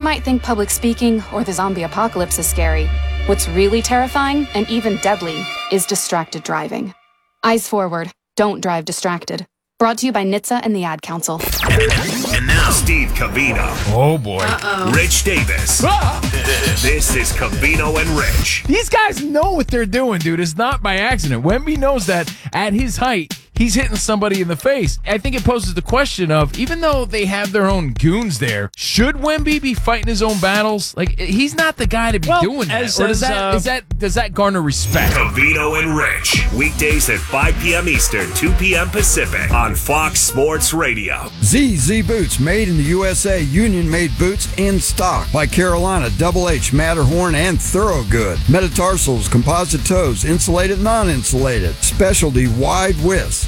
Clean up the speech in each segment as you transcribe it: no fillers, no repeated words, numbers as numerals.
might think public speaking or the zombie apocalypse is scary. What's really terrifying and even deadly is distracted driving. Eyes forward. Don't drive distracted. Brought to you by NHTSA and the Ad Council. And now, Steve Covino. Oh, boy. Rich Davis. This is Covino and Rich. These guys know what they're doing, dude. It's not by accident. Wemby knows that at his height, he's hitting somebody in the face. I think it poses the question of, even though they have their own goons there, should Wemby be fighting his own battles? Like, he's not the guy to be doing that. Or does that garner respect? Covino and Rich. Weekdays at 5 p.m. Eastern, 2 p.m. Pacific on Fox Sports Radio. ZZ Boots, made in the USA, union-made boots in stock by Carolina, Double H, Matterhorn, and Thorogood. Metatarsals, composite toes, insulated, non-insulated. Specialty wide widths.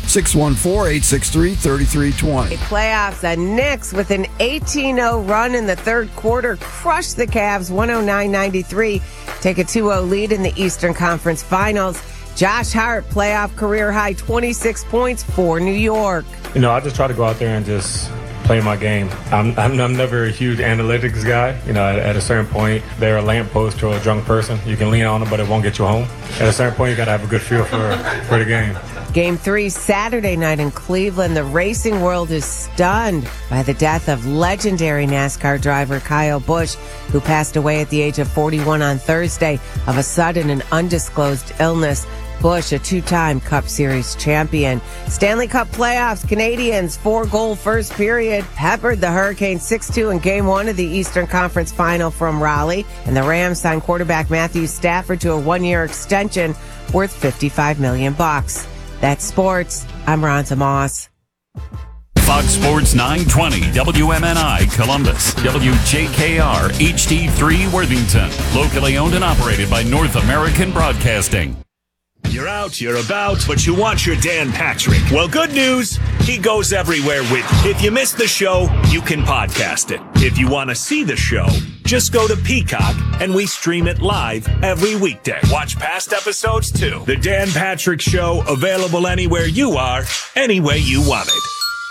614-863-3320. Playoffs, the Knicks with an 18-0 run in the third quarter crushed the Cavs 109-93, take a 2-0 lead in the Eastern Conference Finals. Josh Hart, playoff career high 26 points for New York. I just try to go out there and just play my game. I'm never a huge analytics guy. At a certain point, they're a lamppost to a drunk person. You can lean on them, but it won't get you home. At a certain point, you got to have a good feel for the game. Game 3 Saturday night in Cleveland. The racing world is stunned by the death of legendary NASCAR driver Kyle Busch, who passed away at the age of 41 on Thursday of a sudden and undisclosed illness. Busch, a two-time Cup Series champion. Stanley Cup playoffs, Canadians 4-goal first period peppered the Hurricanes 6-2 in Game 1 of the Eastern Conference Final from Raleigh. And the Rams signed quarterback Matthew Stafford to a one-year extension worth $55 million. That's sports. I'm Ronza Moss. Fox Sports 920, WMNI Columbus, WJKR HD3 Worthington, locally owned and operated by North American Broadcasting. You're out, you're about, but you want your Dan Patrick. Well, good news, he goes everywhere with you. If you missed the show, you can podcast it. If you want to see the show, just go to Peacock, and we stream it live every weekday. Watch past episodes, too. The Dan Patrick Show, available anywhere you are, any way you want it.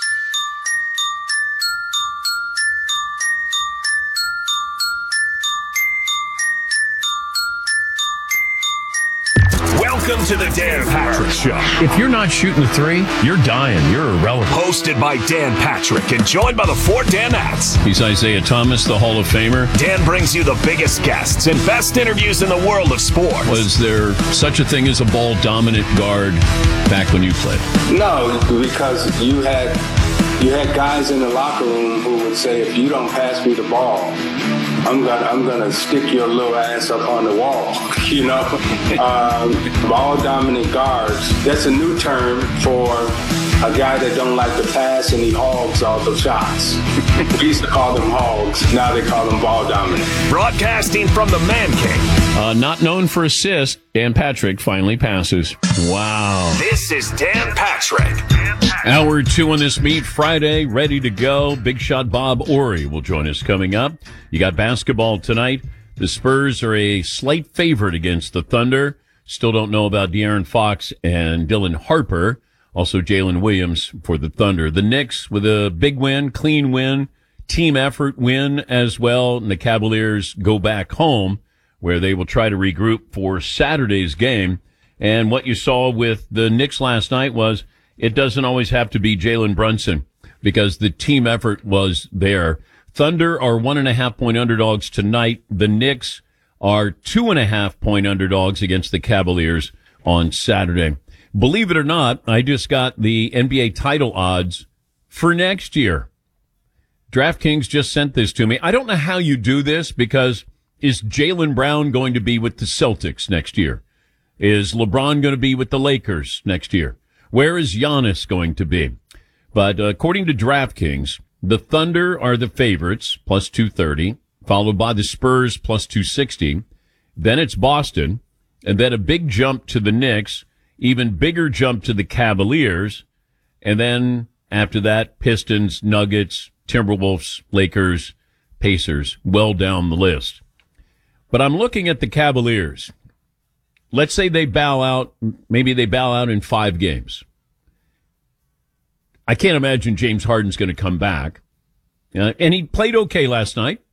Welcome to the Dan Patrick Show. If you're not shooting the three, you're dying. You're irrelevant. Hosted by Dan Patrick and joined by the four Danettes. He's Isaiah Thomas, the Hall of Famer. Dan brings you the biggest guests and best interviews in the world of sports. Was there such a thing as a ball-dominant guard back when you played? No, because you had guys in the locker room who would say, if you don't pass me the ball, I'm gonna stick your little ass up on the wall. Ball dominant guards. That's a new term for a guy that don't like to pass and he hogs all the shots. We used to call them hogs. Now they call them ball dominant. Broadcasting from the Man Cave. Not known for assists, Dan Patrick finally passes. Wow. This is Dan Patrick. Hour 2 on this meet, Friday, ready to go. Big shot Bob Ori will join us coming up. You got basketball tonight. The Spurs are a slight favorite against the Thunder. Still don't know about De'Aaron Fox and Dylan Harper. Also Jalen Williams for the Thunder. The Knicks with a big win, clean win, team effort win as well. And the Cavaliers go back home where they will try to regroup for Saturday's game. And what you saw with the Knicks last night was it doesn't always have to be Jalen Brunson because the team effort was there. Thunder are 1.5-point underdogs tonight. The Knicks are 2.5-point underdogs against the Cavaliers on Saturday. Believe it or not, I just got the NBA title odds for next year. DraftKings just sent this to me. I don't know how you do this because is Jaylen Brown going to be with the Celtics next year? Is LeBron going to be with the Lakers next year? Where is Giannis going to be? But according to DraftKings, the Thunder are the favorites, plus 230, followed by the Spurs, plus 260. Then it's Boston, and then a big jump to the Knicks, even bigger jump to the Cavaliers, and then after that, Pistons, Nuggets, Timberwolves, Lakers, Pacers, well down the list. But I'm looking at the Cavaliers. Let's say they bow out, maybe they bow out in 5 games. I can't imagine James Harden's going to come back. And he played okay last night.